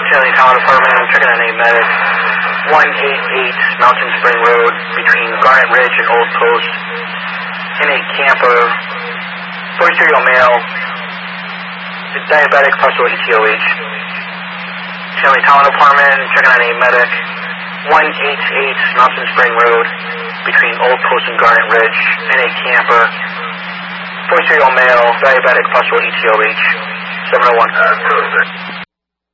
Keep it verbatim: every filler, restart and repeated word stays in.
Stanley Town Department, I'm checking on a medic. one eighty-eight Mountain Spring Road between Garnet Ridge and Old Post. In a camper, forty-three-year-old male, diabetic, possible E T O H. Stanley Town Department, checking on a medic. one eighty-eight Mountain Spring Road between Old Post and Garnet Ridge. In a camper, forty-three-year-old male, diabetic, possible E T O H. seven oh one.